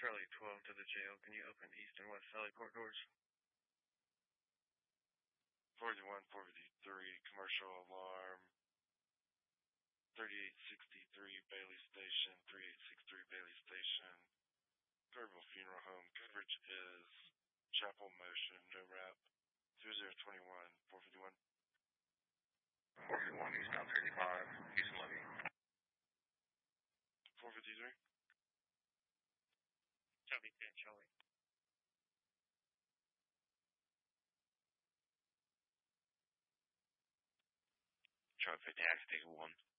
Charlie 12 to the jail. Can you open east and west alley port doors? 41, 453, commercial alarm. 3863 Bailey Station, 3863 Bailey Station. Garville Funeral Home. Coverage is Chapel Motion, no wrap. 2021, 451. 451, eastbound 35, Houston Levy. 453. Copy, Charlie. Charlie 50, Axe, take 1.